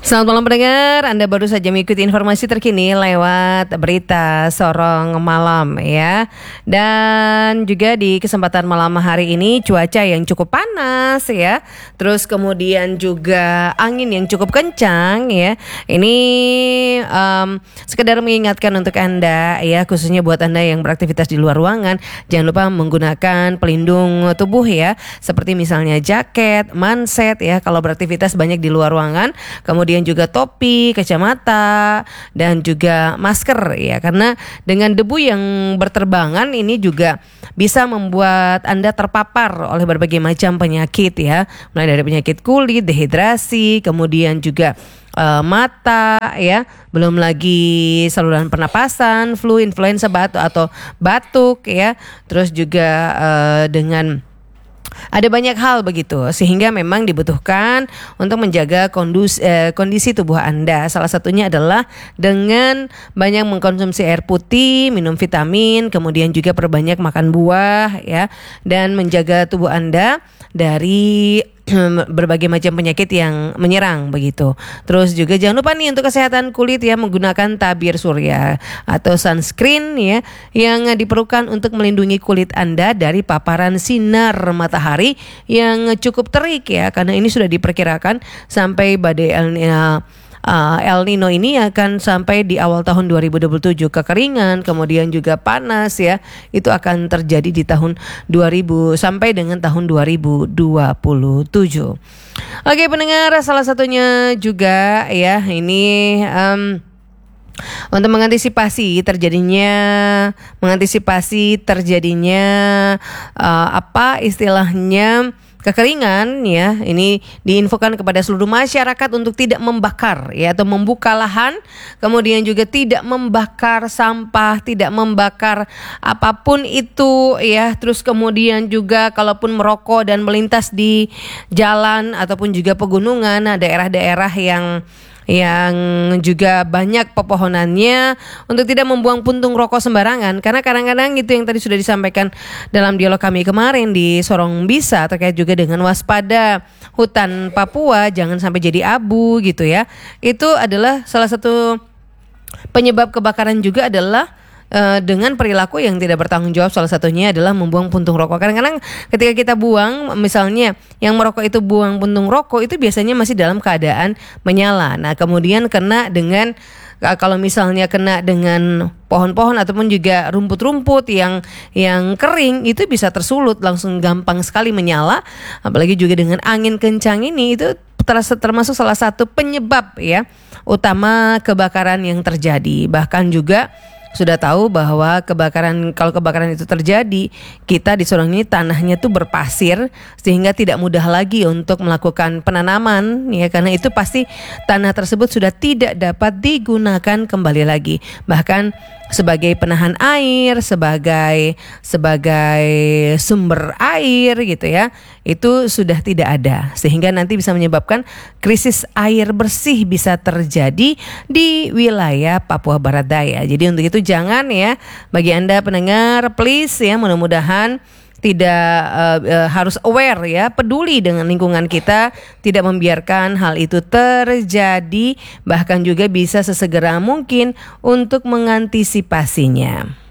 Selamat malam pendengar, Anda baru saja mengikuti informasi terkini lewat berita Sorong Malam ya. Dan juga di kesempatan malam hari ini cuaca yang cukup panas ya. Terus kemudian juga angin yang cukup kencang ya. Ini sekedar mengingatkan untuk Anda ya, khususnya buat Anda yang beraktivitas di luar ruangan, jangan lupa menggunakan pelindung tubuh ya, seperti misalnya jaket, manset ya kalau beraktivitas banyak di luar ruangan. Kemudian juga topi, kacamata, dan juga masker ya, karena dengan debu yang berterbangan ini juga bisa membuat Anda terpapar oleh berbagai macam penyakit ya, mulai dari penyakit kulit, dehidrasi, kemudian juga mata ya, belum lagi saluran pernapasan, flu, influenza, batuk ya, terus juga dengan ada banyak hal begitu, sehingga memang dibutuhkan untuk menjaga kondisi tubuh Anda. Salah satunya adalah dengan banyak mengkonsumsi air putih, minum vitamin, kemudian juga perbanyak makan buah ya, dan menjaga tubuh Anda dari berbagai macam penyakit yang menyerang begitu. Terus juga jangan lupa nih untuk kesehatan kulit ya, menggunakan tabir surya atau sunscreen ya, yang diperlukan untuk melindungi kulit Anda dari paparan sinar matahari yang cukup terik ya, karena ini sudah diperkirakan sampai badai El Nino ini akan sampai di awal tahun 2027. Kekeringan, kemudian juga panas ya, itu akan terjadi di tahun 2000 sampai dengan tahun 2027. Oke pendengar, salah satunya juga ya ini untuk mengantisipasi terjadinya apa istilahnya kekeringan ya, ini diinfokan kepada seluruh masyarakat untuk tidak membakar ya, atau membuka lahan, kemudian juga tidak membakar sampah, tidak membakar apapun itu ya. Terus kemudian juga kalaupun merokok dan melintas di jalan ataupun juga pegunungan, daerah-daerah yang juga banyak pepohonannya, untuk tidak membuang puntung rokok sembarangan, karena kadang-kadang itu yang tadi sudah disampaikan dalam dialog kami kemarin di Sorong Bisa terkait juga dengan waspada hutan Papua jangan sampai jadi abu gitu ya. Itu adalah salah satu penyebab kebakaran juga adalah dengan perilaku yang tidak bertanggung jawab. Salah satunya adalah membuang puntung rokok. Kadang-kadang ketika kita buang, misalnya yang merokok itu buang puntung rokok, itu biasanya masih dalam keadaan menyala. Nah kemudian kena dengan, kalau misalnya kena dengan pohon-pohon ataupun juga rumput-rumput yang kering, itu bisa tersulut, langsung gampang sekali menyala. Apalagi juga dengan angin kencang ini, itu termasuk salah satu penyebab ya utama kebakaran yang terjadi. Bahkan juga sudah tahu bahwa kalau kebakaran itu terjadi, kita di Sorong ini tanahnya tuh berpasir, sehingga tidak mudah lagi untuk melakukan penanaman ya, karena itu pasti tanah tersebut sudah tidak dapat digunakan kembali lagi, bahkan sebagai penahan air, sebagai sumber air gitu ya, itu sudah tidak ada, sehingga nanti bisa menyebabkan krisis air bersih bisa terjadi di wilayah Papua Barat Daya. Jadi untuk itu jangan ya, bagi Anda pendengar, please ya, mudah-mudahan tidak harus aware ya, peduli dengan lingkungan kita, tidak membiarkan hal itu terjadi, bahkan juga bisa sesegera mungkin untuk mengantisipasinya.